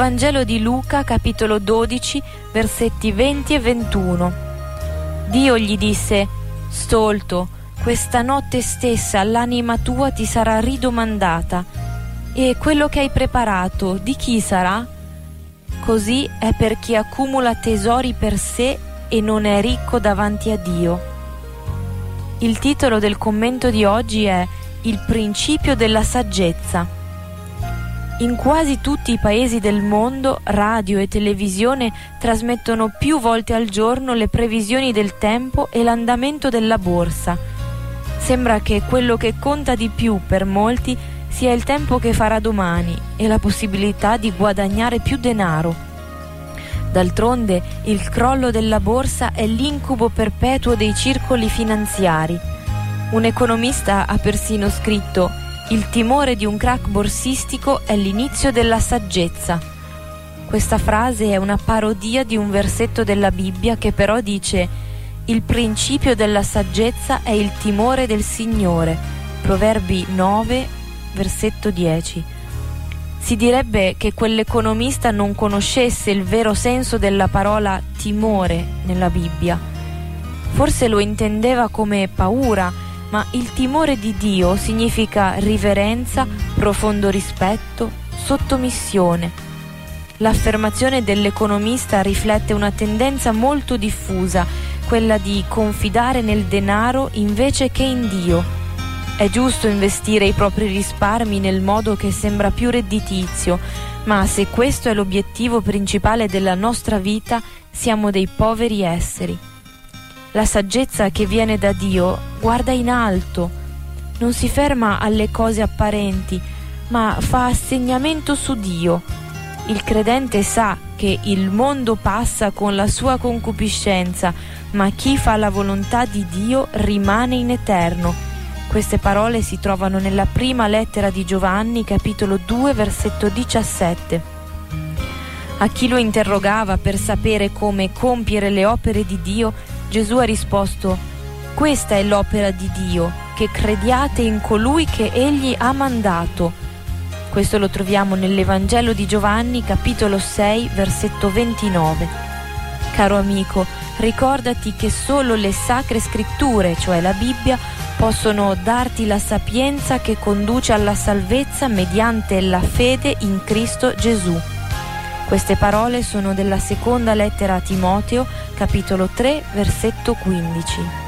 Vangelo di Luca, capitolo 12, versetti 20 e 21. Dio gli disse: «Stolto, questa notte stessa l'anima tua ti sarà ridomandata. E quello che hai preparato, di chi sarà?» Così è per chi accumula tesori per sé e non è ricco davanti a Dio. Il titolo del commento di oggi è Il principio della saggezza. In quasi tutti i paesi del mondo, radio e televisione trasmettono più volte al giorno le previsioni del tempo e l'andamento della borsa. Sembra che quello che conta di più per molti sia il tempo che farà domani e la possibilità di guadagnare più denaro. D'altronde, il crollo della borsa è l'incubo perpetuo dei circoli finanziari. Un economista ha persino scritto: «Il timore di un crack borsistico è l'inizio della saggezza». Questa frase è una parodia di un versetto della Bibbia che però dice: «Il principio della saggezza è il timore del Signore». Proverbi 9, versetto 10. Si direbbe che quell'economista non conoscesse il vero senso della parola timore nella Bibbia. Forse lo intendeva come paura, ma il timore di Dio significa riverenza, profondo rispetto, sottomissione. L'affermazione dell'economista riflette una tendenza molto diffusa, quella di confidare nel denaro invece che in Dio. È giusto investire i propri risparmi nel modo che sembra più redditizio, ma se questo è l'obiettivo principale della nostra vita, siamo dei poveri esseri. La saggezza che viene da Dio guarda in alto, non si ferma alle cose apparenti, ma fa assegnamento su Dio. Il credente sa che il mondo passa con la sua concupiscenza, ma chi fa la volontà di Dio rimane in eterno. Queste parole si trovano nella prima lettera di Giovanni, capitolo 2, versetto 17. A chi lo interrogava per sapere come compiere le opere di Dio, Gesù ha risposto: «Questa è l'opera di Dio, che crediate in colui che Egli ha mandato». Questo lo troviamo nell'Evangelo di Giovanni, capitolo 6, versetto 29. Caro amico, ricordati che solo le sacre scritture, cioè la Bibbia, possono darti la sapienza che conduce alla salvezza mediante la fede in Cristo Gesù. Queste parole sono della seconda lettera a Timoteo, capitolo 3, versetto 15.